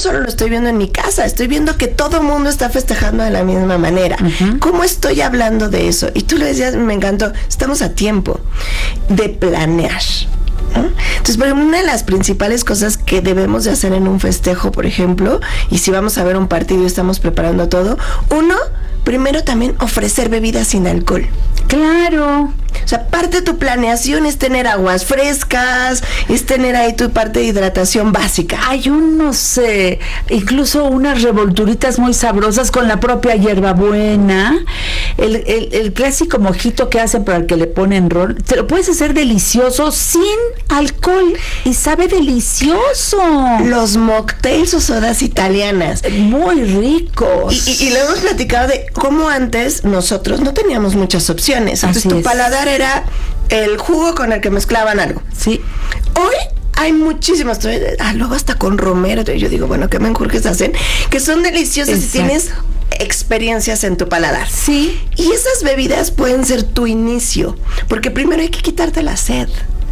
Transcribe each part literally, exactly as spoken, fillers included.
solo lo estoy viendo en mi casa, estoy viendo que todo el mundo está festejando de la misma manera. Uh-huh. ¿Cómo estoy hablando de eso? Y tú lo decías, me encantó, estamos a tiempo de planear, ¿no? Entonces, por ejemplo, una de las principales cosas que debemos de hacer en un festejo, por ejemplo, y si vamos a ver un partido y estamos preparando todo, uno, primero también ofrecer bebidas sin alcohol. Claro. O sea, parte de tu planeación es tener aguas frescas, es tener ahí tu parte de hidratación básica. Hay unos, eh, incluso unas revolturitas muy sabrosas con la propia hierbabuena, el, el, el clásico mojito que hacen para el que le ponen ron, te lo puedes hacer delicioso sin alcohol y sabe delicioso. Los mocktails o sodas italianas. Muy ricos. Y, y, y lo hemos platicado de cómo antes nosotros no teníamos muchas opciones. Entonces, tu paladar era el jugo con el que mezclaban algo. Sí. Hoy hay muchísimas, ah, luego hasta con romero, yo digo, bueno, ¿qué menjurjes hacen? Que son deliciosas. Exacto. Y tienes experiencias en tu paladar. Sí. Y esas bebidas pueden ser tu inicio, porque primero hay que quitarte la sed.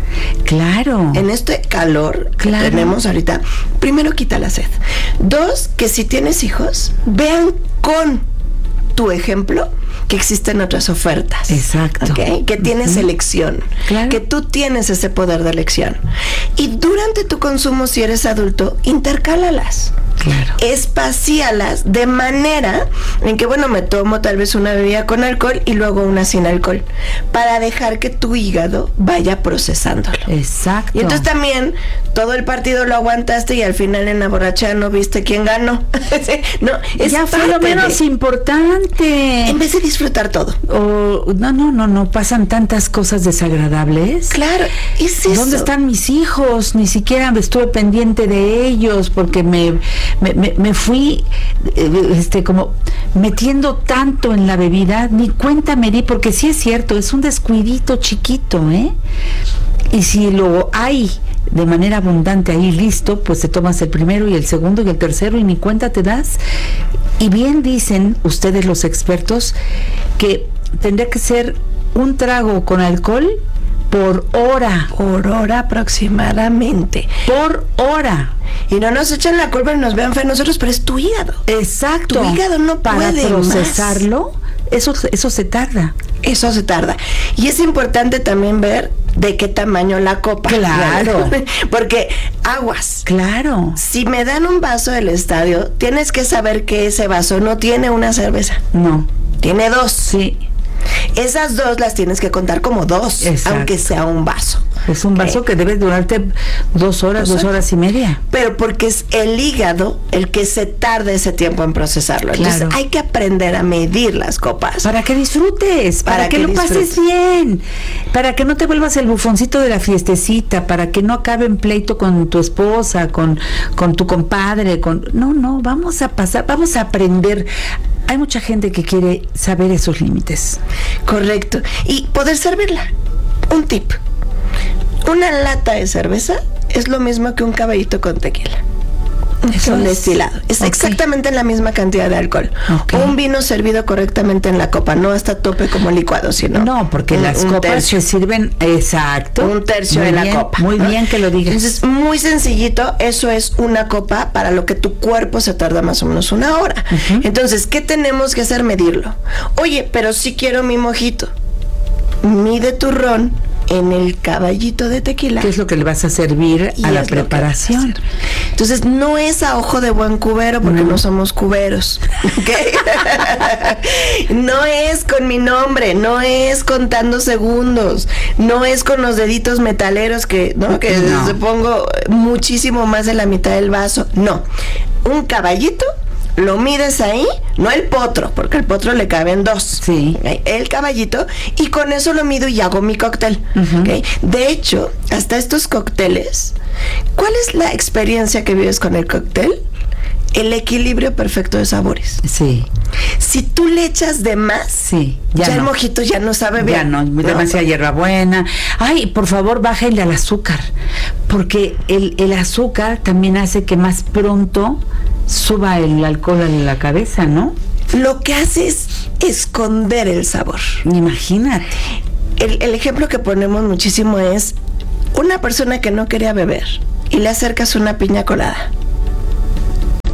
Claro. En este calor claro. que tenemos ahorita, primero quita la sed. Dos, que si tienes hijos, vean con tu ejemplo que existen otras ofertas. Exacto. ¿Okay? Que tienes uh-huh. elección. Claro. Que tú tienes ese poder de elección. Y durante tu consumo, si eres adulto, intercálalas. Claro. Espacíalas de manera en que, bueno, me tomo tal vez una bebida con alcohol y luego una sin alcohol, para dejar que tu hígado vaya procesándolo. Exacto. Y entonces también todo el partido lo aguantaste y al final en la borrachera no viste quién ganó. No, es ya fue lo menos de, importante. En vez de disfrutar todo. Oh, no, no, no, no, pasan tantas cosas desagradables. Claro, es eso. ¿Dónde están mis hijos? Ni siquiera estuve pendiente de ellos porque me... Me, me, me fui eh, este como metiendo tanto en la bebida, ni cuenta me di, porque sí es cierto, es un descuidito chiquito, ¿eh? Y si lo hay de manera abundante ahí listo, pues te tomas el primero y el segundo y el tercero y ni cuenta te das. Y bien dicen ustedes los expertos que tendría que ser un trago con alcohol por hora. Por hora aproximadamente. Por hora. Y no nos echan la culpa y nos vean fe a nosotros, pero es tu hígado. Exacto. Tu hígado no Para puede procesarlo, eso, eso se tarda. Eso se tarda. Y es importante también ver de qué tamaño la copa. Claro. Porque aguas. Claro. Si me dan un vaso del estadio, tienes que saber que ese vaso no tiene una cerveza. No. Tiene dos. Sí. Esas dos las tienes que contar como dos. Exacto. Aunque sea un vaso. Es un vaso ¿okay? que debe durarte dos horas, dos, dos horas y media. Pero porque es el hígado el que se tarda ese tiempo en procesarlo. Claro. Entonces hay que aprender a medir las copas. Para que disfrutes, para, para que, que lo disfrutes. Pases bien, para que no te vuelvas el bufoncito de la fiestecita, para que no acabe en pleito con tu esposa, con, con tu compadre, con no, no, vamos a pasar, vamos a aprender. Hay mucha gente que quiere saber esos límites. Correcto. Y poder servirla. Un tip. Una lata de cerveza es lo mismo que un caballito con tequila. Es un destilado. Es okay. exactamente la misma cantidad de alcohol. Okay. Un vino servido correctamente en la copa, no hasta tope como licuado, sino. No, porque un, las un copas tercio. Se sirven, exacto. Un tercio muy de bien, la copa. Muy ¿no? bien que lo digas. Entonces, muy sencillito, eso es una copa para lo que tu cuerpo se tarda más o menos una hora. Uh-huh. Entonces, ¿qué tenemos que hacer? Medirlo. Oye, pero si quiero mi mojito. Mide tu ron en el caballito de tequila. ¿Qué es lo que le vas a servir a la preparación? Entonces, no es a ojo de buen cubero, porque no, no somos cuberos. ¿Okay? No es con mi nombre, no es contando segundos, no es con los deditos metaleros que, ¿no? Que no. Se pongo muchísimo más de la mitad del vaso. No. Un caballito. Lo mides ahí, no el potro, porque el potro le caben dos. Sí. ¿Okay? El caballito, y con eso lo mido y hago mi cóctel. Uh-huh. ¿Okay? De hecho, hasta estos cócteles, ¿cuál es la experiencia que vives con el cóctel? El equilibrio perfecto de sabores. Sí. Si tú le echas de más, sí, ya, ya no. el mojito ya no sabe bien. Ya no, demasiada no. hierbabuena. Ay, por favor, bájenle al azúcar, porque el, el azúcar también hace que más pronto suba el alcohol a la cabeza, ¿no? Lo que hace es esconder el sabor. Imagínate. El, el ejemplo que ponemos muchísimo es una persona que no quería beber y le acercas una piña colada.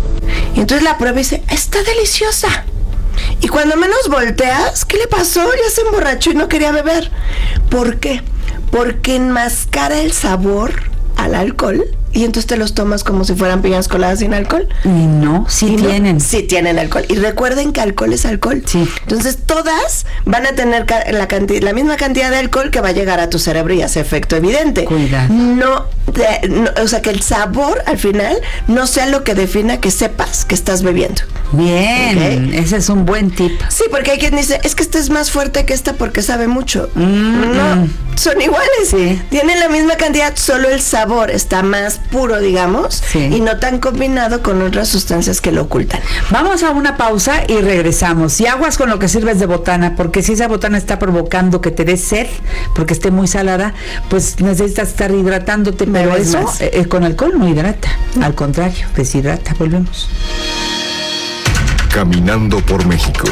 Y entonces la prueba y dice, está deliciosa. Y cuando menos volteas, ¿qué le pasó? Ya se emborrachó y no quería beber. ¿Por qué? Porque enmascara el sabor al alcohol y entonces te los tomas como si fueran piñas coladas sin alcohol. Y no, sí y tienen. No, sí tienen alcohol. Y recuerden que alcohol es alcohol. Sí. Entonces todas van a tener la, canti- la misma cantidad de alcohol que va a llegar a tu cerebro y hace efecto evidente. Cuidado. No, de, no, o sea, que el sabor al final no sea lo que defina que sepas que estás bebiendo. Bien, okay. Ese es un buen tip. Sí, porque hay quien dice, es que esta es más fuerte que esta porque sabe mucho. Mm, no, mm. son iguales. Sí. Tienen la misma cantidad, solo el sabor está más puro, digamos, sí. y no tan combinado con otras sustancias que lo ocultan. Vamos a una pausa y regresamos. Y aguas con lo que sirves de botana, porque si esa botana está provocando que te dé sed, porque esté muy salada, pues necesitas estar hidratándote, pero eso eh, con alcohol no hidrata, mm. al contrario, deshidrata. Volvemos. Caminando por México.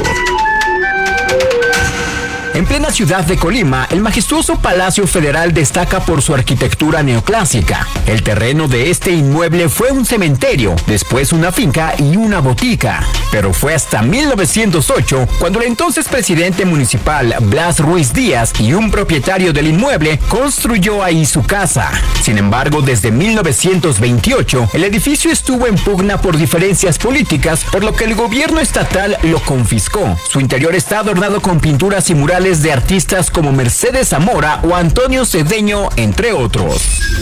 En plena ciudad de Colima, el majestuoso Palacio Federal destaca por su arquitectura neoclásica. El terreno de este inmueble fue un cementerio, después una finca y una botica. Pero fue hasta mil novecientos ocho cuando el entonces presidente municipal Blas Ruiz Díaz y un propietario del inmueble construyó ahí su casa. Sin embargo, desde mil novecientos veintiocho, el edificio estuvo en pugna por diferencias políticas, por lo que el gobierno estatal lo confiscó. Su interior está adornado con pinturas y murales de artistas como Mercedes Zamora o Antonio Cedeño, entre otros.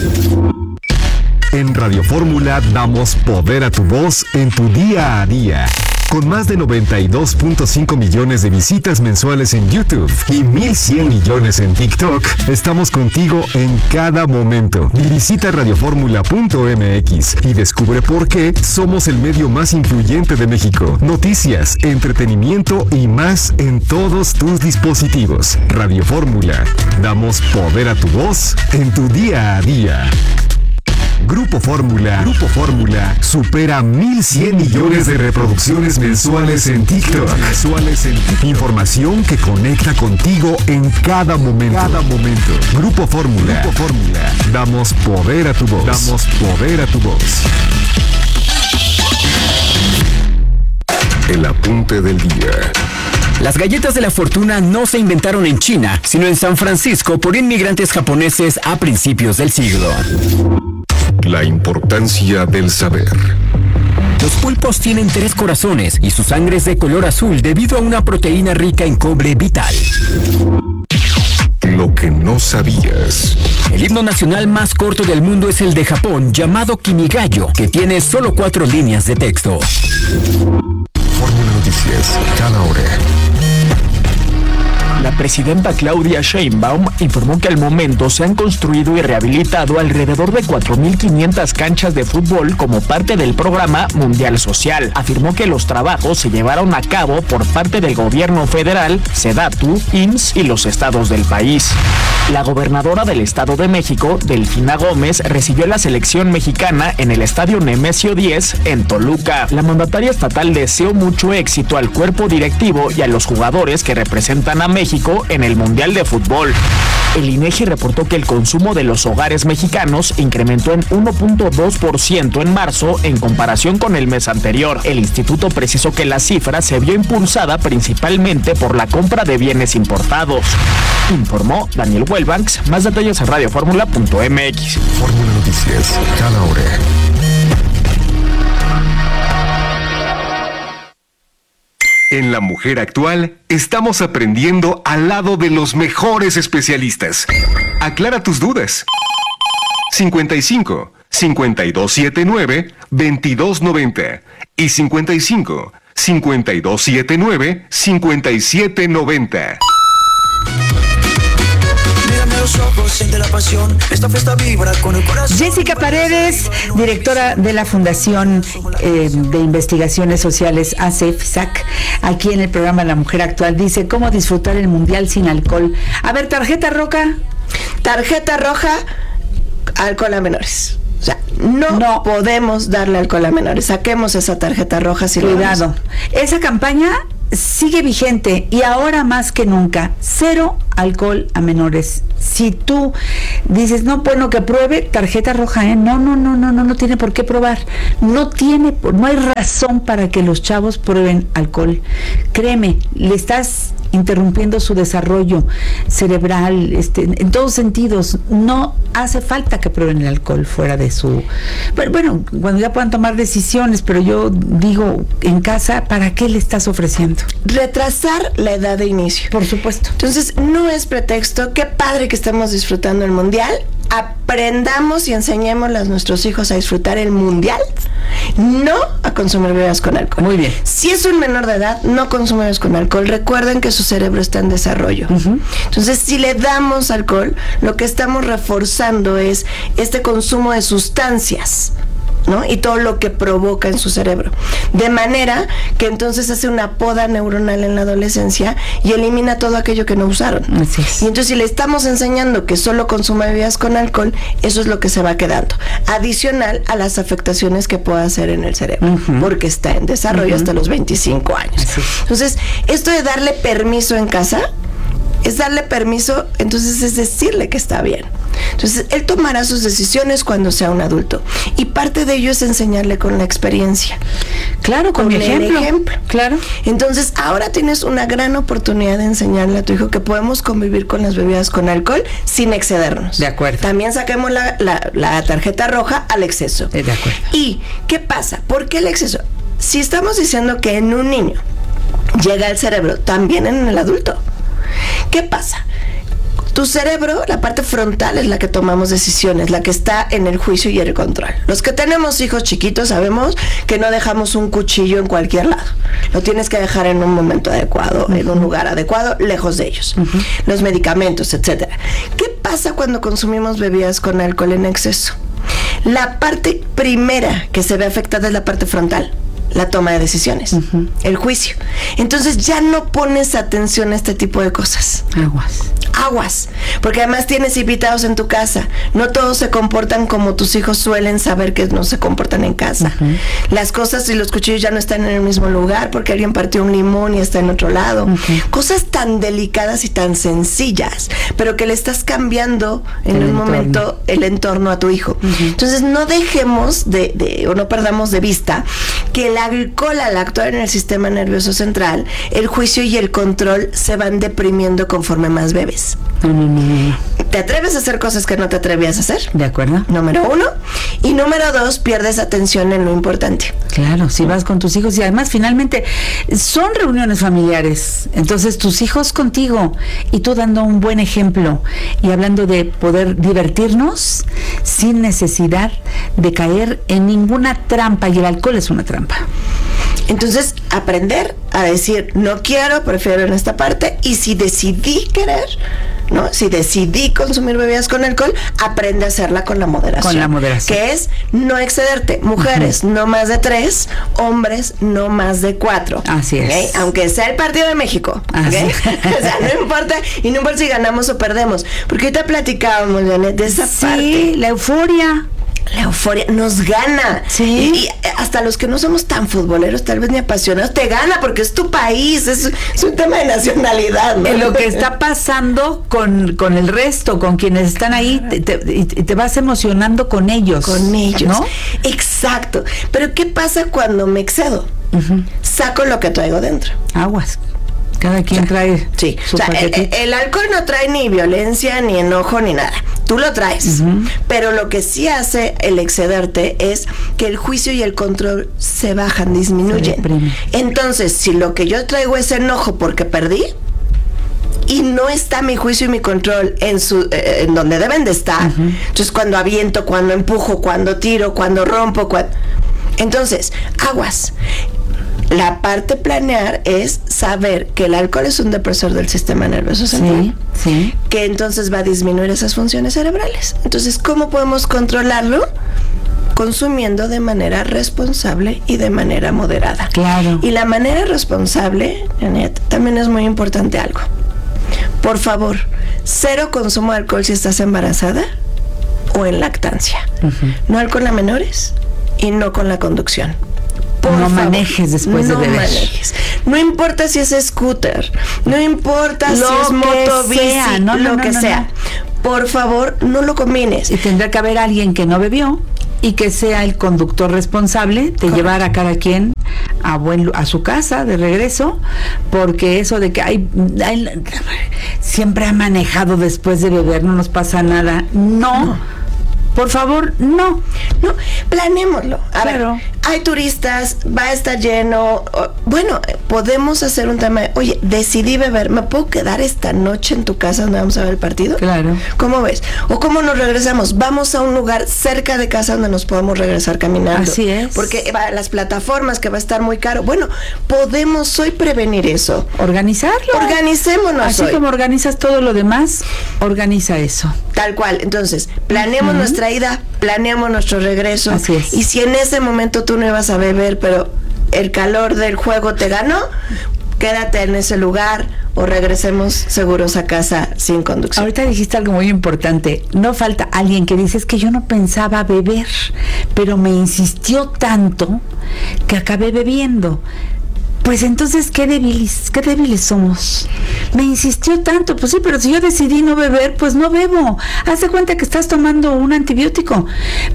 En Radio Fórmula damos poder a tu voz en tu día a día. Con más de noventa y dos punto cinco millones de visitas mensuales en YouTube y mil cien millones en TikTok, estamos contigo en cada momento. Visita radioformula punto m x y descubre por qué somos el medio más influyente de México. Noticias, entretenimiento y más en todos tus dispositivos. Radio Fórmula, damos poder a tu voz en tu día a día. Grupo Fórmula, Grupo Fórmula supera mil cien millones de reproducciones mensuales en TikTok. Mensuales en TikTok. Información que conecta contigo en cada momento. Cada momento. Grupo Fórmula, Grupo Fórmula. Damos poder a tu voz. Damos poder a tu voz. El apunte del día. Las galletas de la fortuna no se inventaron en China, sino en San Francisco por inmigrantes japoneses a principios del siglo. La importancia del saber. Los pulpos tienen tres corazones y su sangre es de color azul debido a una proteína rica en cobre vital. Lo que no sabías. El himno nacional más corto del mundo es el de Japón, llamado Kimigayo, que tiene solo cuatro líneas de texto. Fórmula Noticias, cada hora. La presidenta Claudia Sheinbaum informó que al momento se han construido y rehabilitado alrededor de cuatro mil quinientas canchas de fútbol como parte del programa Mundial Social. Afirmó que los trabajos se llevaron a cabo por parte del gobierno federal, SEDATU, I M S S y los estados del país. La gobernadora del Estado de México, Delfina Gómez, recibió a la selección mexicana en el Estadio Nemesio diez en Toluca. La mandataria estatal deseó mucho éxito al cuerpo directivo y a los jugadores que representan a México en el Mundial de Fútbol. El INEGI reportó que el consumo de los hogares mexicanos incrementó en uno punto dos por ciento en marzo en comparación con el mes anterior. El instituto precisó que la cifra se vio impulsada principalmente por la compra de bienes importados. Informó Daniel Wellbanks. Más detalles en radioformula punto m x. Fórmula Noticias, cada hora. En La Mujer Actual, estamos aprendiendo al lado de los mejores especialistas. Aclara tus dudas. cincuenta y cinco, cincuenta y dos setenta y nueve, veintidós noventa y cincuenta y cinco, cincuenta y dos setenta y nueve, cincuenta y siete noventa. Jessica Paredes, directora de la Fundación eh, de Investigaciones Sociales A C E F S A C, aquí en el programa La Mujer Actual, dice cómo disfrutar el Mundial sin alcohol. A ver, tarjeta roja. Tarjeta roja, alcohol a menores. O sea, no, no podemos darle alcohol a menores. Saquemos esa tarjeta roja si Cuidado. Esa campaña sigue vigente y ahora más que nunca, cero alcohol a menores. Si tú dices, no, bueno, que pruebe, tarjeta roja, ¿eh? No, no, no, no, no, no tiene por qué probar. No tiene, no hay razón para que los chavos prueben alcohol. Créeme, le estás interrumpiendo su desarrollo cerebral, este, en todos sentidos. No hace falta que prueben el alcohol fuera de su... Bueno, bueno, cuando ya puedan tomar decisiones, pero yo digo, en casa, ¿para qué le estás ofreciendo? Retrasar la edad de inicio. Por supuesto. Entonces, no es pretexto. Qué padre que estemos disfrutando el mundial. Aprendamos y enseñemos a nuestros hijos a disfrutar el mundial, no a consumir bebidas con alcohol. Muy bien. Si es un menor de edad, no consume bebidas con alcohol. Recuerden que su cerebro está en desarrollo. Uh-huh. Entonces, si le damos alcohol, lo que estamos reforzando es este consumo de sustancias, ¿no? Y todo lo que provoca en su cerebro. De manera que entonces hace una poda neuronal en la adolescencia y elimina todo aquello que no usaron. Así es. Y entonces si le estamos enseñando que solo consuma bebidas con alcohol, eso es lo que se va quedando. Adicional a las afectaciones que pueda hacer en el cerebro, uh-huh. porque está en desarrollo uh-huh. hasta los veinticinco años. Así es. Entonces, esto de darle permiso en casa es darle permiso, entonces es decirle que está bien. Entonces, él tomará sus decisiones cuando sea un adulto. Y parte de ello es enseñarle con la experiencia. Claro, con, con el ejemplo. ejemplo. Claro. Entonces, ahora tienes una gran oportunidad de enseñarle a tu hijo que podemos convivir con las bebidas con alcohol sin excedernos. De acuerdo. También saquemos la, la, la tarjeta roja al exceso. De acuerdo. ¿Y qué pasa? ¿Por qué el exceso? Si estamos diciendo que en un niño llega al cerebro, también en el adulto. ¿Qué pasa? Tu cerebro, la parte frontal es la que tomamos decisiones, la que está en el juicio y el control. Los que tenemos hijos chiquitos sabemos que no dejamos un cuchillo en cualquier lado. Lo tienes que dejar en un momento adecuado, uh-huh. en un lugar adecuado, lejos de ellos. Uh-huh. Los medicamentos, etcétera. ¿Qué pasa cuando consumimos bebidas con alcohol en exceso? La parte primera que se ve afectada es la parte frontal. La toma de decisiones, uh-huh. el juicio. Entonces ya no pones atención a este tipo de cosas. Aguas. Aguas. Porque además tienes invitados en tu casa. No todos se comportan como tus hijos suelen saber que no se comportan en casa. Uh-huh. Las cosas y los cuchillos ya no están en el mismo lugar porque alguien partió un limón y está en otro lado. Uh-huh. Cosas tan delicadas y tan sencillas, pero que le estás cambiando en el un entorno. momento el entorno a tu hijo. Uh-huh. Entonces no dejemos de, de, o no perdamos de vista que el alcohol, al actuar en el sistema nervioso central, el juicio y el control se van deprimiendo conforme más bebes. No, no, no, no. ¿Te atreves a hacer cosas que no te atrevías a hacer? De acuerdo. Número uno. Y número dos, pierdes atención en lo importante. Claro, si vas con tus hijos y además finalmente son reuniones familiares, entonces tus hijos contigo y tú dando un buen ejemplo y hablando de poder divertirnos sin necesidad de caer en ninguna trampa, y el alcohol es una trampa. Entonces, aprender a decir, no quiero, prefiero en esta parte, y si decidí querer, ¿no? Si decidí consumir bebidas con alcohol, aprende a hacerla con la moderación. Con la moderación. Que es no excederte. Mujeres, uh-huh. no más de tres, hombres, no más de cuatro. Así es. ¿Okay? Aunque sea el partido de México. ¿Okay? O sea, no importa, y no importa si ganamos o perdemos. Porque ahorita platicábamos, Janet, de esa sí, parte. Sí, la euforia. La euforia nos gana. Sí. Y, y hasta los que no somos tan futboleros, tal vez ni apasionados, te gana porque es tu país, es, es un tema de nacionalidad, ¿no? En lo que está pasando con, con el resto, con quienes están ahí, te, te, y te vas emocionando con ellos. Con ellos, ¿no? Exacto. Pero ¿qué pasa cuando me excedo? Uh-huh. Saco lo que traigo dentro. Aguas. Cada quien o sea, trae sí. su o sea, paquetito. El, el alcohol no trae ni violencia, ni enojo, ni nada. Tú lo traes. Uh-huh. Pero lo que sí hace el excederte es que el juicio y el control se bajan, disminuyen. Se Entonces, si lo que yo traigo es enojo porque perdí, y no está mi juicio y mi control en su eh, en donde deben de estar, uh-huh. entonces cuando aviento, cuando empujo, cuando tiro, cuando rompo, cuando... entonces, aguas. La parte planear es saber que el alcohol es un depresor del sistema nervioso central, sí, sí. que entonces va a disminuir esas funciones cerebrales. Entonces, ¿cómo podemos controlarlo? Consumiendo de manera responsable y de manera moderada. Claro. Y la manera responsable, Janet, también es muy importante algo. Por favor, cero consumo de alcohol si estás embarazada o en lactancia. Uh-huh. No alcohol a menores y no con la conducción. Por no favor, manejes después no de beber. Manejes. No importa si es scooter, no importa Lo si es que moto, bici, sea, no, no, lo no, que no, sea. no. Por favor, no lo combines. Y tendrá que haber alguien que no bebió y que sea el conductor responsable de Correcto. Llevar a cada quien a buen a su casa de regreso, porque eso de que hay, hay siempre ha manejado después de beber, no nos pasa nada. No. no. Por favor, no. No, planémoslo. A claro. ver, hay turistas, va a estar lleno. Bueno, podemos hacer un tema de, oye, decidí beber, ¿me puedo quedar esta noche en tu casa donde vamos a ver el partido? Claro. ¿Cómo ves? O cómo nos regresamos, vamos a un lugar cerca de casa donde nos podemos regresar caminando. Así es. Porque va, las plataformas, que va a estar muy caro. Bueno, podemos hoy prevenir eso. Organizarlo. Organicémonos Así hoy. como organizas todo lo demás, organiza eso. Tal cual. Entonces, planeemos uh-huh. nuestra ida, planeamos nuestro regreso. Así es. Y si en ese momento tú no ibas a beber, pero el calor del juego te ganó, quédate en ese lugar o regresemos seguros a casa sin conducción. Ahorita dijiste algo muy importante. No falta alguien que dice, es que yo no pensaba beber, pero me insistió tanto que acabé bebiendo. Pues entonces, qué débiles, qué débiles somos. Me insistió tanto, pues sí, pero si yo decidí no beber, pues no bebo. Haz de cuenta que estás tomando un antibiótico.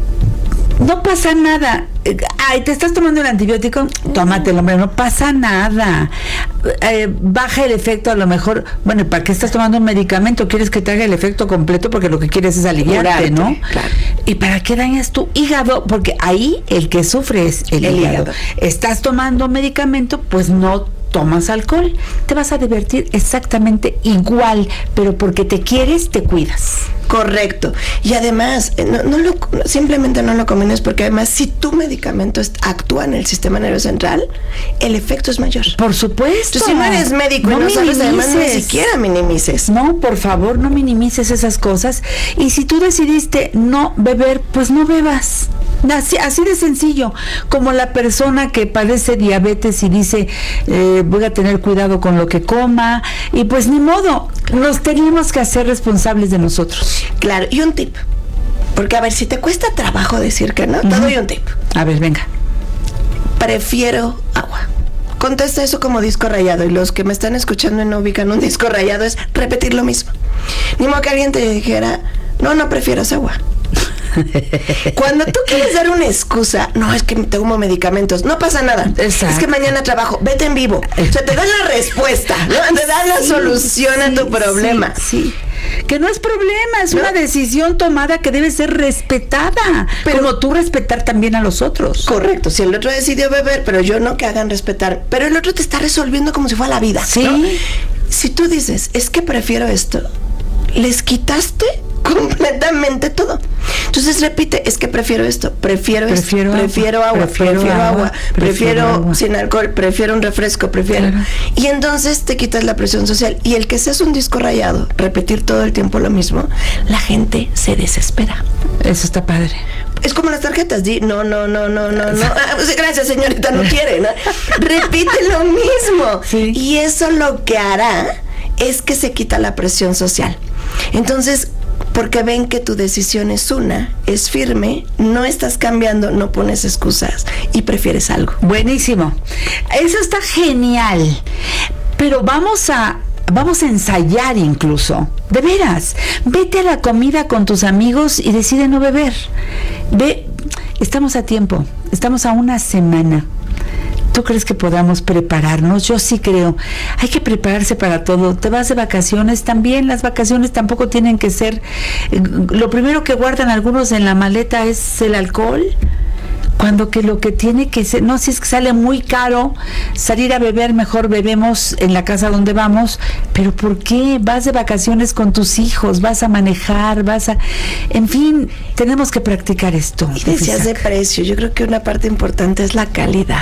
No pasa nada. Ay, ¿te estás tomando un antibiótico? Tómatelo, hombre, no pasa nada. Eh, baja el efecto a lo mejor. Bueno, ¿para qué estás tomando un medicamento? ¿Quieres que te haga el efecto completo? Porque lo que quieres es aliviarte, Curarte, ¿no? Claro. ¿Y para qué dañas tu hígado? Porque ahí el que sufre es el, el hígado. hígado. Estás tomando medicamento, pues no tomas alcohol. Te vas a divertir exactamente igual, pero porque te quieres, te cuidas. Correcto. Y además, no, no lo, simplemente no lo combines, porque además si tu medicamento actúa en el sistema nervioso central, el efecto es mayor. Por supuesto. Entonces, si no eres médico no y no sabes, además ni siquiera minimices. No, por favor, no minimices esas cosas. Y si tú decidiste no beber, pues no bebas. Así, así de sencillo. Como la persona que padece diabetes y dice, eh, voy a tener cuidado con lo que coma, y pues ni modo, nos tenemos que hacer responsables de nosotros. Claro, y un tip, porque a ver, si te cuesta trabajo decir que no, uh-huh. te doy un tip. A ver, venga. Prefiero agua. Contesta eso como disco rayado, y los que me están escuchando y no ubican un disco rayado es repetir lo mismo. Ni modo que alguien te dijera, no, no prefieras agua. Cuando tú quieres dar una excusa, no, es que tomo medicamentos, no pasa nada. Exacto. Es que mañana trabajo, vete en vivo. O sea, te dan la respuesta, ¿no? Te dan la sí, solución sí, a tu problema. Sí, sí. Que no es problema, es ¿no? una decisión tomada que debe ser respetada. Pero, como tú respetar también a los otros. Correcto, si el otro decidió beber, pero yo no, que hagan respetar. Pero el otro te está resolviendo como si fuera la vida, sí. ¿no? Si tú dices, es que prefiero esto, les quitaste completamente todo. Entonces repite, es que prefiero esto, prefiero, prefiero esto, prefiero agua, prefiero, prefiero agua, agua, prefiero, prefiero agua. Sin alcohol, prefiero un refresco, prefiero. Claro. Y entonces te quitas la presión social. Y el que seas un disco rayado, repetir todo el tiempo lo mismo, la gente se desespera. Eso está padre. Es como las tarjetas, di, no, no, no, no, no, no. Ah, pues, gracias, señorita, no quiere, ¿no? Repite lo mismo. Sí. Y eso lo que hará es que se quita la presión social. Entonces, porque ven que tu decisión es una, es firme, no estás cambiando, no pones excusas y prefieres algo. Buenísimo. Eso está genial. Pero vamos a vamos a ensayar incluso. De veras, vete a la comida con tus amigos y decide no beber. Ve, estamos a tiempo, estamos a una semana. ¿Tú crees que podamos prepararnos? Yo sí creo. Hay que prepararse para todo. Te vas de vacaciones, también las vacaciones tampoco tienen que ser... Eh, lo primero que guardan algunos en la maleta es el alcohol. Cuando que lo que tiene que ser, no, si es que sale muy caro salir a beber, mejor bebemos en la casa donde vamos. Pero ¿por qué? Vas de vacaciones con tus hijos, vas a manejar, vas a... En fin, tenemos que practicar esto. Y decías de precio, yo creo que una parte importante es la calidad.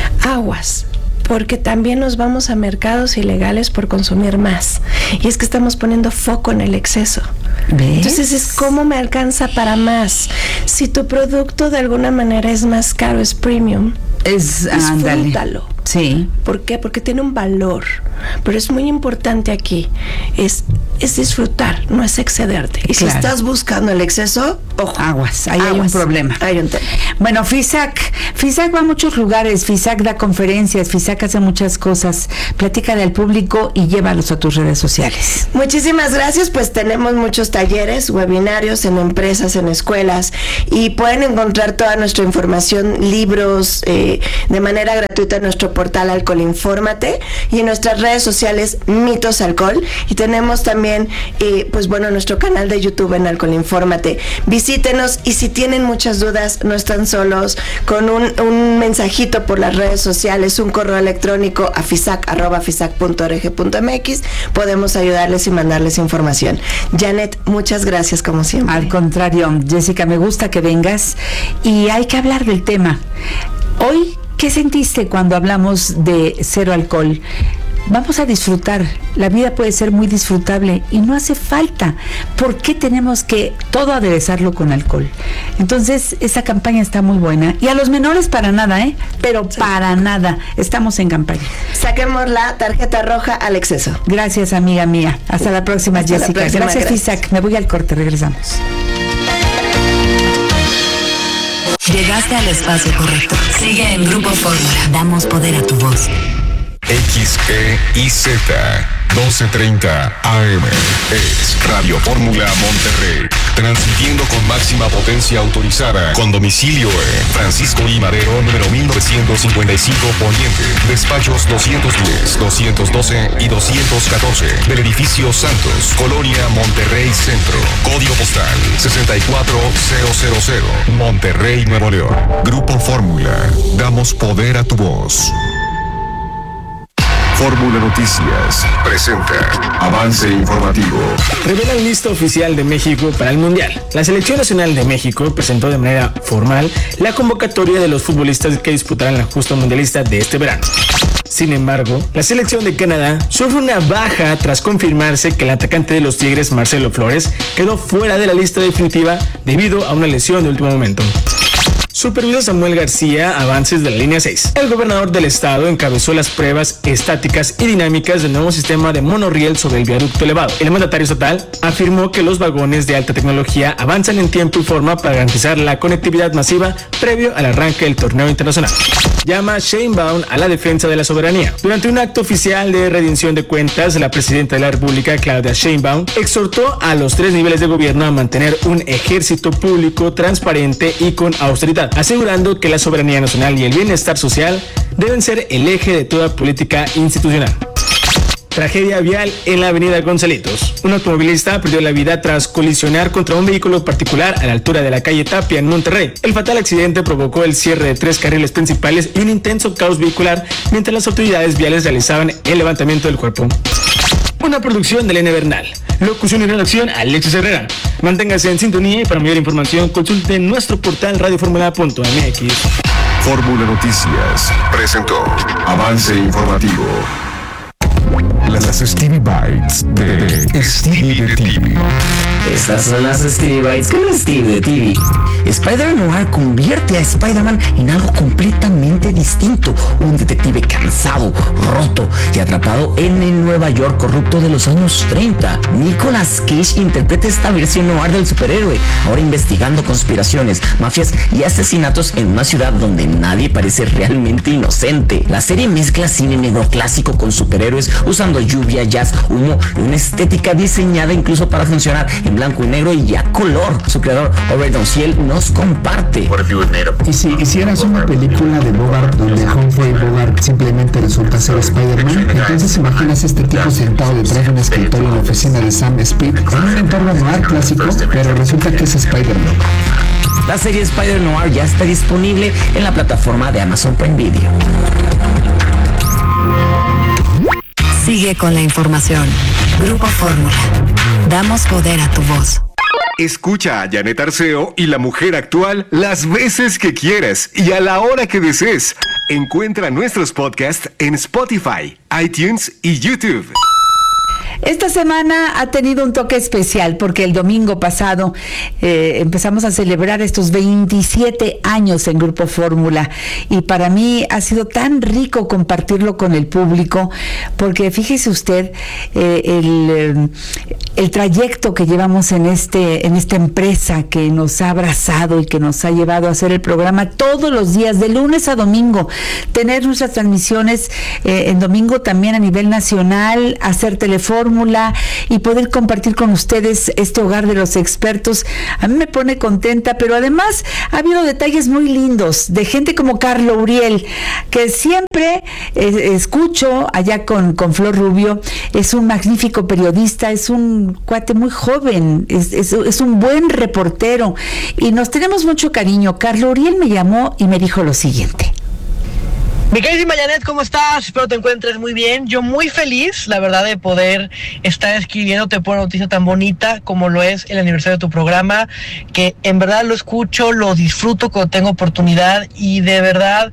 Aguas, porque también nos vamos a mercados ilegales por consumir más. Y es que estamos poniendo foco en el exceso. ¿Ves? Entonces es cómo me alcanza para más. Si tu producto de alguna manera es más caro, es premium, es, disfrútalo. Sí. ¿Por qué? Porque tiene un valor. Pero es muy importante aquí. Es, es disfrutar, no es excederte. Y claro. si estás buscando el exceso, ojo. Aguas, ahí aguas. hay un problema. Hay un tema. Bueno, FISAC, FISAC va a muchos lugares, FISAC da conferencias, FISAC hace muchas cosas. Platícale al público y llévalos a tus redes sociales. Muchísimas gracias, pues tenemos muchos talleres, webinarios en empresas, en escuelas, y pueden encontrar toda nuestra información, libros, eh, de manera gratuita en nuestro portal Alcohol Infórmate y en nuestras redes sociales Mitos Alcohol, y tenemos también, eh, pues bueno, nuestro canal de YouTube en Alcohol Infórmate. Visítenos, y si tienen muchas dudas, no están solos, con un, un mensajito por las redes sociales, un correo electrónico a fisac arroba fisac punto org punto mx, podemos ayudarles y mandarles información. Janet, muchas gracias como siempre. Al contrario, Jessica, me gusta que vengas y hay que hablar del tema. Hoy, ¿qué sentiste cuando hablamos de cero alcohol? Vamos a disfrutar, la vida puede ser muy disfrutable y no hace falta. ¿Por qué tenemos que todo aderezarlo con alcohol? Entonces, esa campaña está muy buena. Y a los menores para nada, ¿eh? Pero sí. Para nada. Estamos en campaña. Saquemos la tarjeta roja al exceso. Gracias, amiga mía. Hasta la próxima, Hasta Jessica. La próxima, gracias, gracias, Isaac. Me voy al corte, regresamos. Llegaste al espacio correcto. Sigue en Grupo Fórmula. Damos poder a tu voz. X E I Z doce treinta A M es Radio Fórmula Monterrey, transmitiendo con máxima potencia autorizada, con domicilio en Francisco I. Madero, número mil novecientos cincuenta y cinco Poniente, despachos doscientos diez, doscientos doce y doscientos catorce, del edificio Santos, Colonia Monterrey Centro, código postal sesenta y cuatro mil, Monterrey, Nuevo León. Grupo Fórmula, damos poder a tu voz. Fórmula Noticias presenta Avance Informativo. Revelan lista oficial de México para el Mundial. La Selección Nacional de México presentó de manera formal la convocatoria de los futbolistas que disputarán la justa mundialista de este verano. Sin embargo, la selección de Canadá sufre una baja tras confirmarse que el atacante de los Tigres, Marcelo Flores, quedó fuera de la lista definitiva debido a una lesión de último momento. Supervisa Samuel García avances de la línea seis. El gobernador del estado encabezó las pruebas estáticas y dinámicas del nuevo sistema de monorriel sobre el viaducto elevado. El mandatario estatal afirmó que los vagones de alta tecnología avanzan en tiempo y forma para garantizar la conectividad masiva previo al arranque del torneo internacional. Llama Sheinbaum a la defensa de la soberanía. Durante un acto oficial de rendición de cuentas, la presidenta de la República, Claudia Sheinbaum, exhortó a los tres niveles de gobierno a mantener un ejército público transparente y con austeridad, asegurando que la soberanía nacional y el bienestar social deben ser el eje de toda política institucional. Tragedia vial en la avenida Gonzalitos. Un automovilista perdió la vida tras colisionar contra un vehículo particular a la altura de la calle Tapia en Monterrey. El fatal accidente provocó el cierre de tres carriles principales y un intenso caos vehicular mientras las autoridades viales realizaban el levantamiento del cuerpo. Una producción de Elena Bernal. Locución y redacción, Alexis Herrera. Manténgase en sintonía y para mayor información consulte nuestro portal radioformula punto m x. Fórmula Noticias presentó Avance Informativo. Las Stevie Bites de Stevie de T V. Estas son las Stevie Bites con Stevie de T V. Spider-Noir convierte a Spider-Man en algo completamente distinto. Un detective cansado, roto y atrapado en el Nueva York corrupto de los años treinta. Nicolas Cage interpreta esta versión noir del superhéroe, ahora investigando conspiraciones, mafias y asesinatos en una ciudad donde nadie parece realmente inocente. La serie mezcla cine negro clásico con superhéroes, usando lluvia, jazz, humo y una estética diseñada incluso para funcionar en blanco y negro y a color. Su creador, Robert Downey, nos comparte. Y si hicieras una película de Bogart donde Humphrey Bogart simplemente resulta ser Spider-Man, entonces imaginas este tipo sentado detrás de un escritorio en la oficina de Sam Speed en un entorno noir clásico, pero resulta que es Spider-Man. La serie Spider-Noir ya está disponible en la plataforma de Amazon Prime Video. Sigue con la información. Grupo Fórmula. Damos poder a tu voz. Escucha a Janet Arceo y La Mujer Actual las veces que quieras y a la hora que desees. Encuentra nuestros podcasts en Spotify, iTunes y YouTube. Esta semana ha tenido un toque especial porque el domingo pasado eh, empezamos a celebrar estos veintisiete años en Grupo Fórmula y para mí ha sido tan rico compartirlo con el público porque fíjese usted eh, el, el trayecto que llevamos en este en esta empresa que nos ha abrazado y que nos ha llevado a hacer el programa todos los días, de lunes a domingo, tener nuestras transmisiones eh, en domingo también a nivel nacional, hacer Telefórmula y poder compartir con ustedes este hogar de los expertos. A mí me pone contenta, pero además ha habido detalles muy lindos de gente como Carlo Uriel, que siempre eh, escucho allá con, con Flor Rubio. Es un magnífico periodista, es un cuate muy joven, es, es, es un buen reportero y nos tenemos mucho cariño. Carlo Uriel me llamó y me dijo lo siguiente. Mi queridísima Janet, ¿cómo estás? Espero te encuentres muy bien. Yo muy feliz, la verdad, de poder estar escribiéndote por una noticia tan bonita como lo es el aniversario de tu programa, que en verdad lo escucho, lo disfruto cuando tengo oportunidad y de verdad...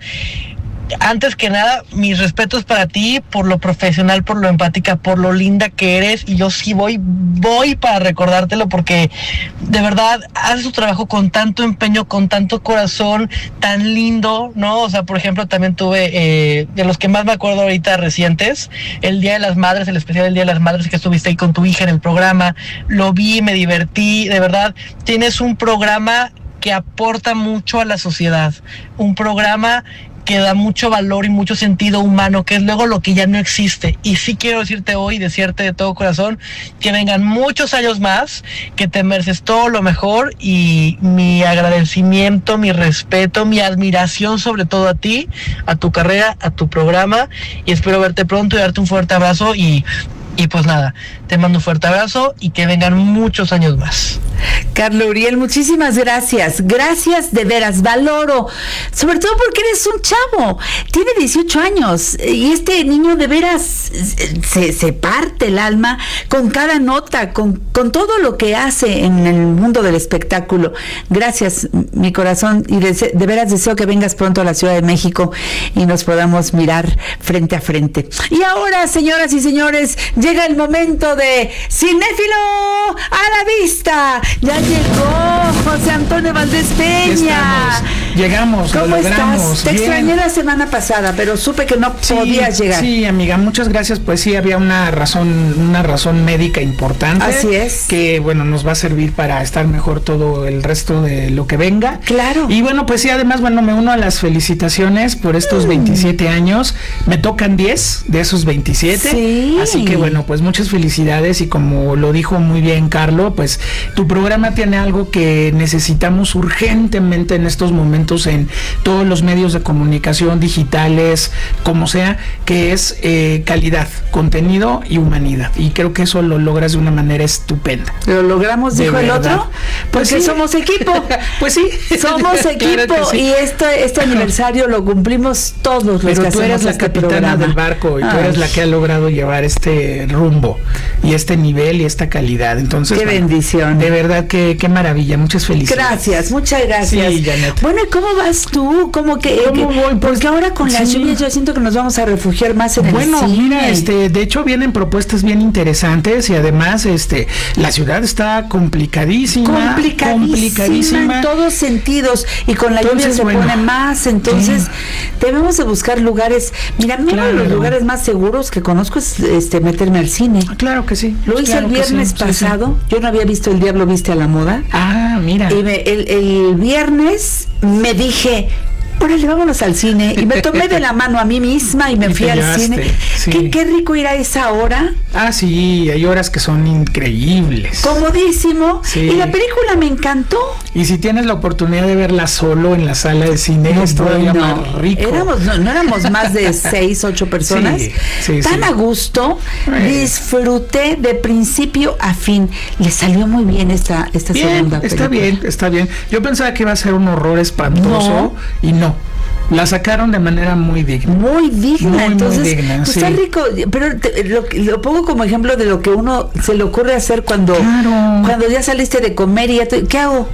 Antes que nada, mis respetos para ti, por lo profesional, por lo empática, por lo linda que eres, y yo sí voy, voy para recordártelo porque de verdad haces tu trabajo con tanto empeño, con tanto corazón, tan lindo, ¿no? O sea, por ejemplo, también tuve, eh, de los que más me acuerdo ahorita recientes, el Día de las Madres, el especial del Día de las Madres que estuviste ahí con tu hija en el programa, lo vi, me divertí, de verdad, tienes un programa que aporta mucho a la sociedad, un programa que da mucho valor y mucho sentido humano, que es luego lo que ya no existe. Y sí quiero decirte hoy, decirte de todo corazón, que vengan muchos años más, que te mereces todo lo mejor y mi agradecimiento, mi respeto, mi admiración sobre todo a ti, a tu carrera, a tu programa, y espero verte pronto y darte un fuerte abrazo y... Y pues nada, te mando un fuerte abrazo y que vengan muchos años más. Carlo Uriel, muchísimas gracias. Gracias de veras, valoro. Sobre todo porque eres un chavo. Tiene dieciocho años y este niño de veras se, se parte el alma con cada nota, con, con todo lo que hace en el mundo del espectáculo. Gracias, mi corazón, y de, de veras deseo que vengas pronto a la Ciudad de México y nos podamos mirar frente a frente. Y ahora, señoras y señores, llega el momento de Cinéfilo a la vista. Ya llegó José Antonio Valdés Peña. Llegamos, ¿Cómo lo logramos. estás? Te Bien. extrañé la semana pasada, pero supe que no Sí, podías llegar. Sí, amiga, muchas gracias. Pues sí, había una razón, una razón médica importante. Así es. Que, bueno, nos va a servir para estar mejor todo el resto de lo que venga. Claro. Y bueno, pues sí, además, bueno, me uno a las felicitaciones por estos mm. veintisiete años. Me tocan diez de esos veintisiete. Sí. Así que, bueno, pues muchas felicidades y como lo dijo muy bien Carlo, pues tu programa tiene algo que necesitamos urgentemente en estos momentos en todos los medios de comunicación digitales, como sea, que es eh, calidad, contenido y humanidad. Y creo que eso lo logras de una manera estupenda. ¿Lo logramos, dijo el otro? Pues porque sí. somos equipo. Pues sí. Somos equipo. Claro sí. Y este, este aniversario lo cumplimos todos los Pero que tú eres la este capitana programa. del barco y Ay. tú eres la que ha logrado llevar este rumbo y este nivel y esta calidad. Entonces, qué bueno, bendición. De verdad que qué maravilla. Muchas felicidades. Gracias, muchas gracias. Sí, Janet. Bueno, ¿y cómo vas tú? ¿Cómo que? ¿Cómo que voy? Porque ahora con las sí. lluvias yo siento que nos vamos a refugiar más en bueno, el cine. Bueno, mira, este, de hecho vienen propuestas bien interesantes y además, este, la ciudad está complicadísima, complicadísima, complicadísima en todos sentidos y con la entonces, lluvia se bueno, pone más, entonces sí. debemos de buscar lugares. Mira, uno claro. de los lugares más seguros que conozco es este meterme al cine. Claro que sí. Lo hice claro el viernes sí, pasado. Sí, sí. Yo no había visto El Diablo Viste a la Moda. Ah, mira. Y me, el, el viernes me dije, órale, vámonos al cine. Y me tomé de la mano a mí misma y me y fui al llevaste, cine. Sí. ¿Qué, qué rico ir a esa hora. Ah, sí, hay horas que son increíbles. Comodísimo. Sí. Y la película me encantó. Y si tienes la oportunidad de verla solo en la sala de cine, no, es todavía bueno, más rico. Éramos, no, no éramos más de seis, ocho personas. Sí, sí, tan sí. a gusto. Bueno. Disfruté de principio a fin. Le salió muy bien esta, esta bien, segunda está película. Está bien, está bien. Yo pensaba que iba a ser un horror espantoso no. y no. La sacaron de manera muy digna. Muy digna, muy, entonces, muy digna, pues sí. está rico, pero te, lo, lo pongo como ejemplo de lo que uno se le ocurre hacer cuando, claro. cuando ya saliste de comer y ya te, ¿qué hago?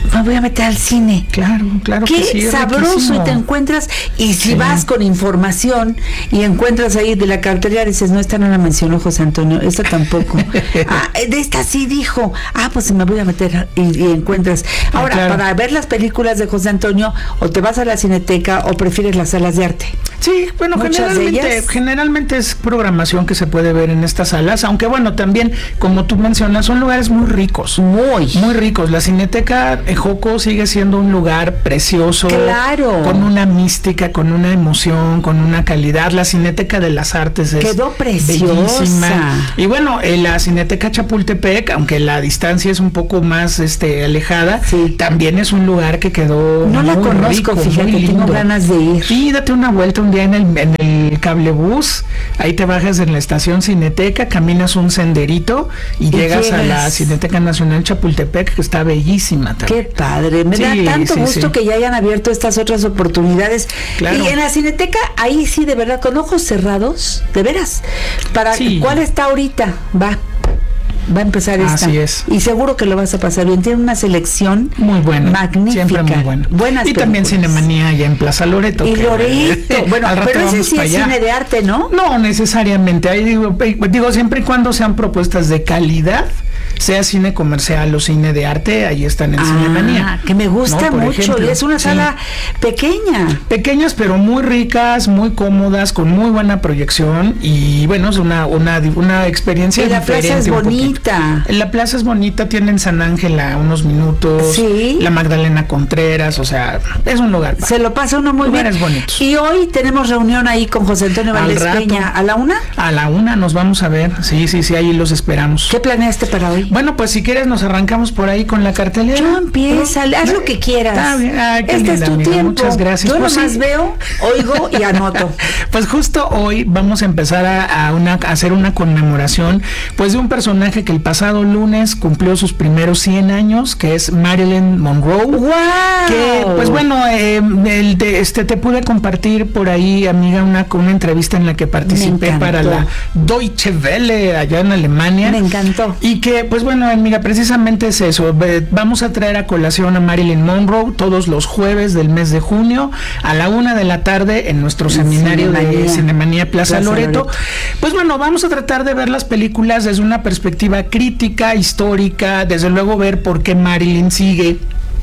me voy a meter al cine. Claro, claro. Qué que sí, sabroso, riquísimo. y te encuentras, y si Sí. vas con información y encuentras ahí de la cartelera, dices, no, esta no la mencionó José Antonio, esta tampoco. Ah, de esta sí dijo, ah, pues me voy a meter, y, y encuentras. Ahora, Ah, claro. para ver las películas de José Antonio, o te vas a la Cineteca o prefieres las salas de arte. Sí, bueno, Muchas de generalmente, ellas. generalmente es programación que se puede ver en estas salas, aunque bueno, también, como tú mencionas, son lugares muy ricos. Muy. Muy ricos. La Cineteca Joco sigue siendo un lugar precioso. Claro. Con una mística, con una emoción, con una calidad. La Cineteca de las Artes es Quedó preciosa. bellísima. Y bueno, eh, la Cineteca Chapultepec, aunque la distancia es un poco más este alejada, Sí. también es un lugar que quedó No la muy conozco, rico, fíjate, muy tengo lindo. ganas de ir. Sí, date una vuelta un día en el, en el cablebús, ahí te bajas en la estación Cineteca, caminas un senderito y, Y llegas a la llegas. Cineteca Nacional Chapultepec, que está bellísima también. Qué padre, me da Sí, tanto sí, gusto sí. que ya hayan abierto estas otras oportunidades. Claro. Y en la Cineteca, ahí sí, de verdad, con ojos cerrados, de veras. Para Sí. ¿cuál está ahorita? Va. Va a empezar esta. Así es. Y seguro que lo vas a pasar bien. Tiene una selección Muy buena. magnífica. Siempre muy buena. Buenas y también películas. Cinemanía allá en Plaza Loreto. Y que- Loreto. Bueno, al rato pero ese vamos sí para es allá. cine de arte, ¿no? No necesariamente. Ahí digo, eh, digo, siempre y cuando sean propuestas de calidad, sea cine comercial o cine de arte, ahí están en Cinemanía. Ah, que me gusta ¿no? Por mucho. ejemplo, y es una sí. sala pequeña. Pequeñas pero muy ricas, muy cómodas, con muy buena proyección y bueno, es una una, una experiencia Y la diferente. plaza es un poquito. bonita. La plaza es bonita, tienen San Ángel a unos minutos, Sí. la Magdalena Contreras, o sea, es un lugar. Se lo pasa uno muy Lugares bien. bonitos. Y hoy tenemos reunión ahí con José Antonio Al Valdés rato. Peña. ¿A la una? A la una nos vamos a ver, sí, sí, sí, ahí los esperamos. ¿Qué planeaste para hoy? Bueno, pues si quieres nos arrancamos por ahí con la cartelera. Yo empieza, haz lo que quieras. Está bien. Ay, qué este linda, es tu amiga. tiempo. Muchas gracias. Yo Pues nomás sí. veo, oigo y anoto. Pues justo hoy vamos a empezar a, a una, a hacer una conmemoración pues de un personaje que el pasado lunes cumplió sus primeros cien años, que es Marilyn Monroe. ¡Wow! Que pues bueno, eh, el de- este te pude compartir por ahí, amiga, una, una entrevista en la que participé encantó. para la Deutsche Welle allá en Alemania. Me encantó. Y que, pues bueno, amiga, precisamente es eso. Ve- Vamos a traer a colación a Marilyn Monroe todos los jueves del mes de junio a la una de la tarde en nuestro En seminario de Cinemanía. Cinemanía Plaza, Plaza Loreto. Loreto. Pues bueno, vamos a tratar de ver las películas desde una perspectiva crítica, histórica, desde luego ver por qué Marilyn sigue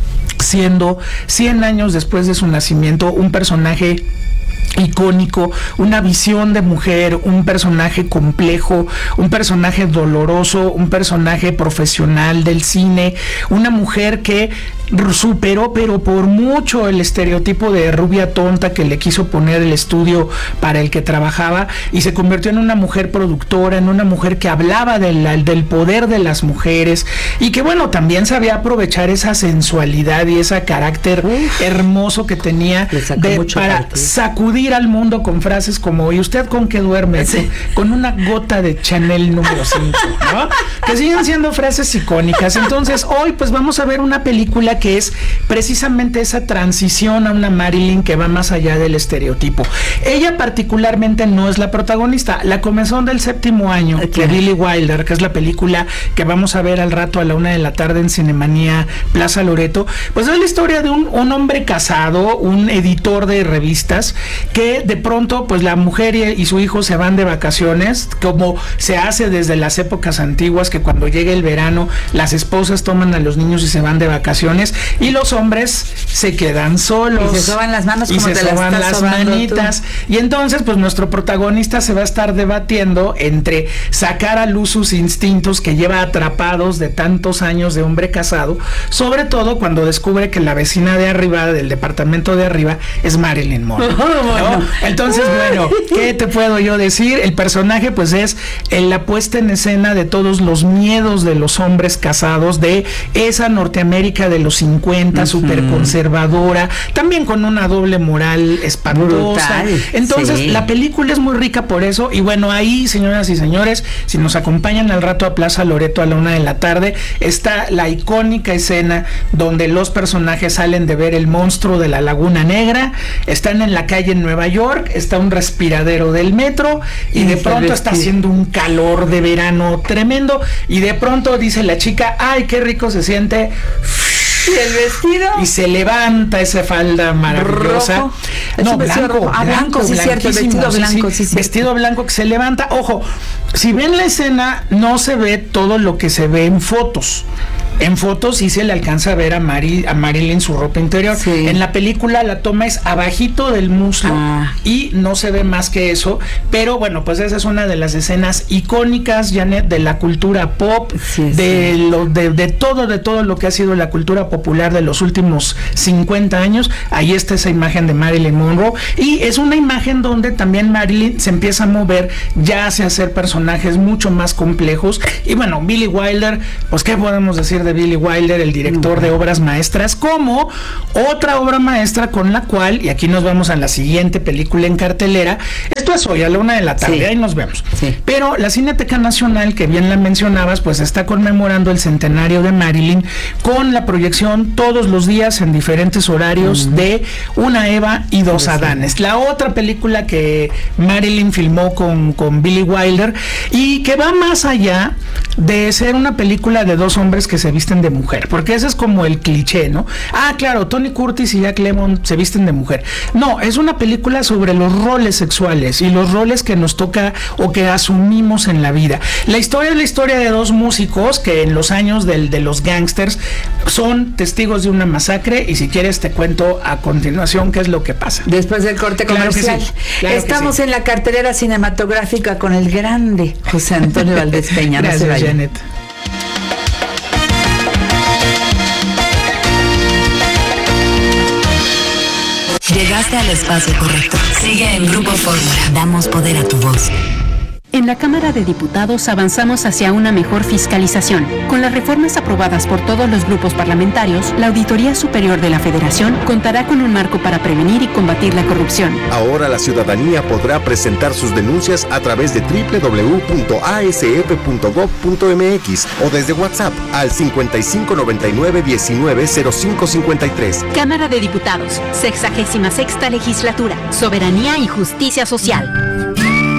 siendo cien años después de su nacimiento un personaje icónico, una visión de mujer, un personaje complejo, un personaje doloroso, un personaje profesional del cine, una mujer que superó pero por mucho el estereotipo de rubia tonta que le quiso poner el estudio para el que trabajaba y se convirtió en una mujer productora, en una mujer que hablaba del, del poder de las mujeres y que bueno, también sabía aprovechar esa sensualidad y ese carácter Uf, hermoso que tenía de, para partido. sacudir al mundo con frases como ¿y usted con qué duerme? Sí. Con, con una gota de Chanel número cinco, ¿no? Que siguen siendo frases icónicas. Entonces hoy pues vamos a ver una película que es precisamente esa transición a una Marilyn que va más allá del estereotipo. Ella particularmente no es la protagonista. La comezón del séptimo año okay. de Billy Wilder, que es la película que vamos a ver al rato a la una de la tarde en Cinemanía Plaza Loreto, pues es la historia de un, un hombre casado, un editor de revistas, que de pronto pues la mujer y, y su hijo se van de vacaciones, como se hace desde las épocas antiguas, que cuando llega el verano las esposas toman a los niños y se van de vacaciones y los hombres se quedan solos y se soban las manos y como se te soban las, las manitas tú. Y entonces pues nuestro protagonista se va a estar debatiendo entre sacar a luz sus instintos que lleva atrapados de tantos años de hombre casado, sobre todo cuando descubre que la vecina de arriba del departamento de arriba es Marilyn Monroe, ¿no? Entonces bueno, ¿qué te puedo yo decir? El personaje pues es en la puesta en escena de todos los miedos de los hombres casados, de esa Norteamérica de los cincuenta, uh-huh. súper conservadora, también con una doble moral espantosa. Brutal, entonces sí. La película es muy rica por eso y bueno, ahí señoras y señores, si nos acompañan al rato a Plaza Loreto a la una de la tarde, está la icónica escena donde los personajes salen de ver el monstruo de la Laguna Negra, están en la calle en Nueva York, está un respiradero del metro y de pronto está haciendo un calor de verano tremendo y de pronto dice la chica, ay, qué rico se siente ¿Y el vestido? Y se levanta esa falda maravillosa. Rojo. No, blanco, ah, blanco, sí, cierto, el vestido blanco, sí, sí. Vestido blanco que se levanta. Ojo, si ven la escena, no se ve todo lo que se ve en fotos. En fotos sí se le alcanza a ver a, Mari, a Marilyn su ropa interior. Sí. En la película la toma es abajito del muslo ah. y no se ve más que eso. Pero bueno, pues esa es una de las escenas icónicas, Janet, de la cultura pop, sí, de, sí. Lo, de, de todo, de todo lo que ha sido la cultura popular de los últimos cincuenta años. Ahí está esa imagen de Marilyn Monroe. Y es una imagen donde también Marilyn se empieza a mover, ya hace hacer personajes mucho más complejos. Y bueno, Billy Wilder, pues qué podemos decir de Billy Wilder, el director de obras maestras, como otra obra maestra con la cual, y aquí nos vamos a la siguiente película en cartelera, esto es hoy a la una de la tarde, sí. Ahí nos vemos. Sí. Pero la Cineteca Nacional, que bien la mencionabas, pues está conmemorando el centenario de Marilyn con la proyección todos los días en diferentes horarios uh-huh. de Una Eva y Dos Adanes, la otra película que Marilyn filmó con, con Billy Wilder y que va más allá de ser una película de dos hombres que se visten de mujer, porque ese es como el cliché, ¿no? Ah, claro, Tony Curtis y Jack Lemmon se visten de mujer. No, es una película sobre los roles sexuales y los roles que nos toca o que asumimos en la vida. La historia es la historia de dos músicos que en los años del, de los gangsters son testigos de una masacre, y si quieres te cuento a continuación qué es lo que pasa. Después del corte comercial. Claro que sí, claro Estamos que sí. en la cartelera cinematográfica con el grande José Antonio Valdés Peña. Gracias, no se vaya. Janet. Llegaste al espacio correcto. Sigue en Grupo Fórmula. Damos poder a tu voz. En la Cámara de Diputados avanzamos hacia una mejor fiscalización. Con las reformas aprobadas por todos los grupos parlamentarios, la Auditoría Superior de la Federación contará con un marco para prevenir y combatir la corrupción. Ahora la ciudadanía podrá presentar sus denuncias a través de doble u doble u doble u punto a s f punto gob punto m x o desde WhatsApp al cincuenta y cinco noventa y nueve diecinueve cero cinco cincuenta y tres. Cámara de Diputados, sexagésima sexta legislatura, soberanía y justicia social.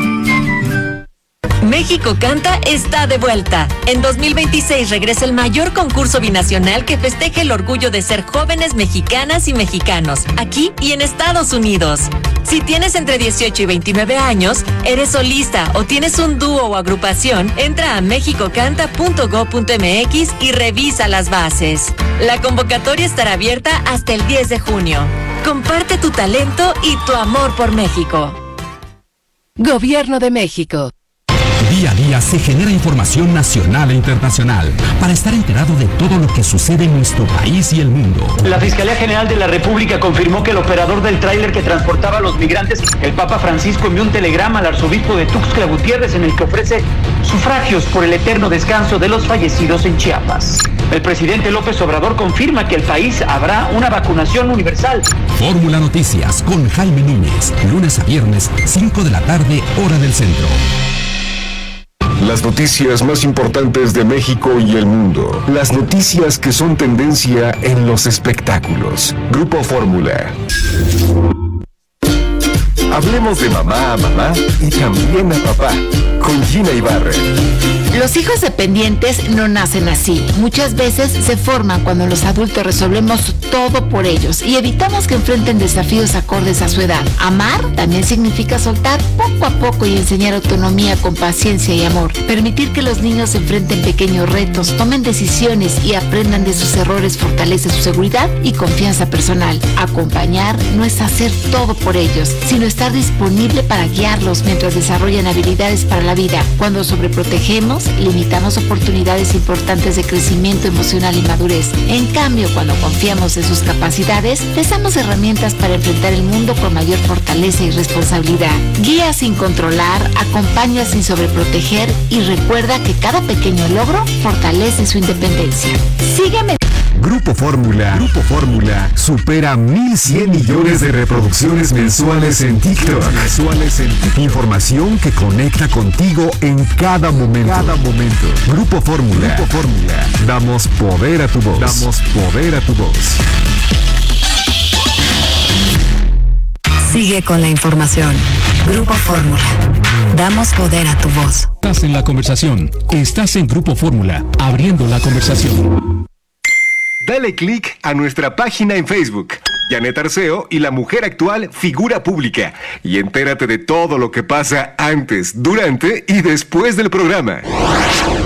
México Canta está de vuelta. En dos mil veintiséis regresa el mayor concurso binacional que festeja el orgullo de ser jóvenes mexicanas y mexicanos, aquí y en Estados Unidos. Si tienes entre dieciocho y veintinueve años, eres solista o tienes un dúo o agrupación, entra a mexico canta punto gob punto m x y revisa las bases. La convocatoria estará abierta hasta el diez de junio. Comparte tu talento y tu amor por México. Gobierno de México. Día a día se genera información nacional e internacional para estar enterado de todo lo que sucede en nuestro país y el mundo. La Fiscalía General de la República confirmó que el operador del tráiler que transportaba a los migrantes, el Papa Francisco, envió un telegrama al arzobispo de Tuxtla Gutiérrez en el que ofrece sufragios por el eterno descanso de los fallecidos en Chiapas. El presidente López Obrador confirma que el país habrá una vacunación universal. Fórmula Noticias con Jaime Núñez, lunes a viernes, cinco de la tarde, hora del centro. Las noticias más importantes de México y el mundo. Las noticias que son tendencia en los espectáculos. Grupo Fórmula. Hablemos de mamá a mamá y también a papá, con Gina Ibarra. Los hijos dependientes no nacen así. Muchas veces se forman cuando los adultos resolvemos todo por ellos y evitamos que enfrenten desafíos acordes a su edad. Amar también significa soltar poco a poco y enseñar autonomía con paciencia y amor. Permitir que los niños enfrenten pequeños retos, tomen decisiones y aprendan de sus errores fortalece su seguridad y confianza personal. Acompañar no es hacer todo por ellos, sino estar disponible para guiarlos mientras desarrollan habilidades para la vida. Cuando sobreprotegemos, limitamos oportunidades importantes de crecimiento emocional y madurez. En cambio, cuando confiamos en sus capacidades, les damos herramientas para enfrentar el mundo con mayor fortaleza y responsabilidad. Guía sin controlar, acompaña sin sobreproteger y recuerda que cada pequeño logro fortalece su independencia. Sígueme. Grupo Fórmula. Grupo Fórmula supera mil cien millones de reproducciones mensuales en TikTok. Mensuales en TikTok. Información que conecta contigo en cada momento. Cada momento. Grupo Fórmula. Grupo Fórmula. Damos poder a tu voz. Damos poder a tu voz. Sigue con la información. Grupo Fórmula. Damos poder a tu voz. Estás en la conversación. Estás en Grupo Fórmula, abriendo la conversación. Dale click a nuestra página en Facebook, Janet Arceo y la mujer actual figura pública, y entérate de todo lo que pasa antes, durante y después del programa.